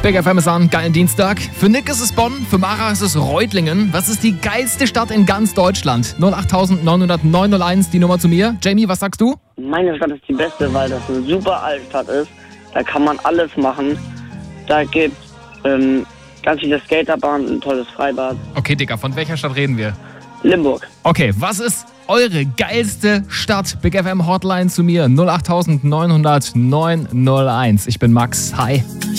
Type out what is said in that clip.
Big FM ist an, geilen Dienstag. Für Nick ist es Bonn, für Mara ist es Reutlingen. Was ist die geilste Stadt in ganz Deutschland? 08900 die Nummer zu mir. Jamie, was sagst du? Meine Stadt ist die beste, weil das eine super Altstadt ist. Da kann man alles machen. Da gibt ganz viele Skaterbahnen, ein tolles Freibad. Okay, Digga, von welcher Stadt reden wir? Limburg. Okay, was ist eure geilste Stadt? Big FM Hotline zu mir 08900 901. Ich bin Max. Hi.